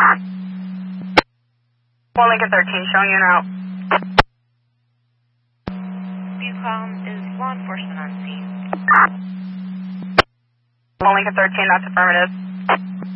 One Lincoln 13 showing you now. Bucom is law enforcement on scene. 1 Lincoln 13, that's affirmative.